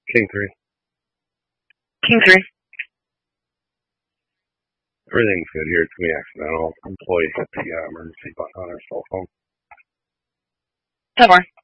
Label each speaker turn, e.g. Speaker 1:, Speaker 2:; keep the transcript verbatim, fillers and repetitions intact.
Speaker 1: King three.
Speaker 2: King three.
Speaker 1: Everything's good here. It's going to be accidental. Employee hit the uh, emergency button on her cell phone.
Speaker 2: Ten more.